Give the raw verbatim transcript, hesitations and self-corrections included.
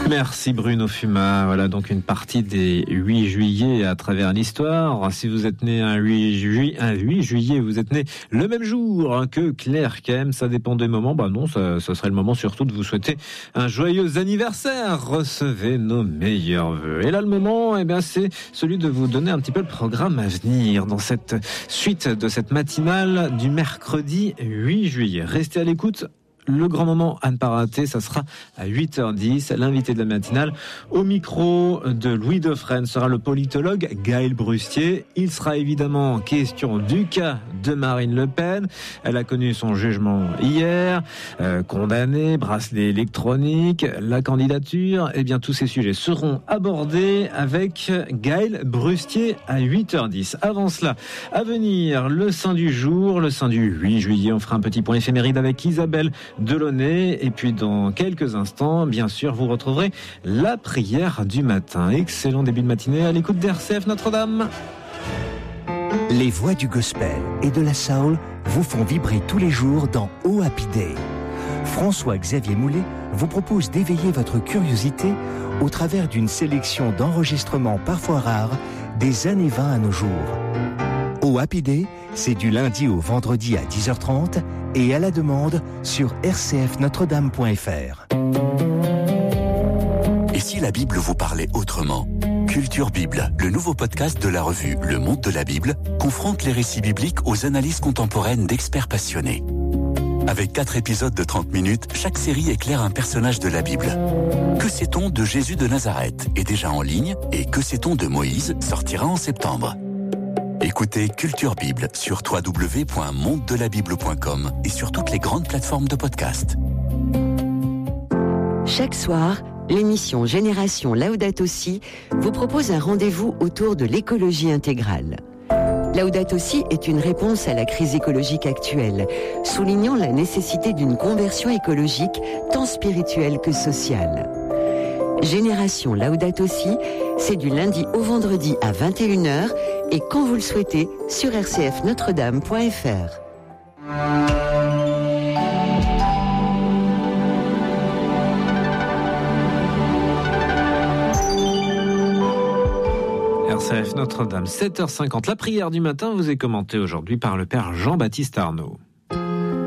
Merci Bruno Fuma. Voilà donc une partie des huit juillet à travers l'histoire. Si vous êtes né un huit juillet, un huit juillet, vous êtes né le même jour que Claire Kem, ça dépend des moments. Bah non, ça, ça serait le moment surtout de vous souhaiter un joyeux anniversaire. Recevez nos meilleurs vœux. Et là, le moment, eh bien, c'est celui de vous donner un petit peu le programme à venir dans cette suite de cette matinale du mercredi huit juillet. Restez à l'écoute. Le grand moment à ne pas rater, ça sera à huit heures dix. L'invité de la matinale au micro de Louis Dauphren sera le politologue Gaël Brustier. Il sera évidemment question du cas de Marine Le Pen. Elle a connu son jugement hier, euh, condamnée, bracelet électronique, la candidature. Eh bien, tous ces sujets seront abordés avec Gaël Brustier à huit heures dix. Avant cela, à venir, le saint du jour, le saint du huit juillet. On fera un petit point éphéméride avec Isabelle Delaunay, et puis dans quelques instants, bien sûr, vous retrouverez la prière du matin. Excellent début de matinée à l'écoute d'R C F Notre-Dame. Les voix du gospel et de la soul vous font vibrer tous les jours dans Oh Happy Day. François-Xavier Moulet vous propose d'éveiller votre curiosité au travers d'une sélection d'enregistrements parfois rares des années vingt à nos jours. Oh Happy Day, c'est du lundi au vendredi à dix heures trente et à la demande sur r c f notre dame point f r. Et si la Bible vous parlait autrement ? Culture Bible, le nouveau podcast de la revue Le Monde de la Bible, confronte les récits bibliques aux analyses contemporaines d'experts passionnés. Avec quatre épisodes de trente minutes, chaque série éclaire un personnage de la Bible. Que sait-on de Jésus de Nazareth est déjà en ligne et Que sait-on de Moïse sortira en septembre. Écoutez Culture Bible sur w w w point monde de la bible point com et sur toutes les grandes plateformes de podcast. Chaque soir, l'émission Génération Laudato Si vous propose un rendez-vous autour de l'écologie intégrale. Laudato Si est une réponse à la crise écologique actuelle, soulignant la nécessité d'une conversion écologique tant spirituelle que sociale. Génération Laudato Si, c'est du lundi au vendredi à vingt et une heures et quand vous le souhaitez sur r c f notre dame point f r. R C F Notre-Dame, sept heures cinquante. La prière du matin vous est commentée aujourd'hui par le père Jean-Baptiste Arnaud.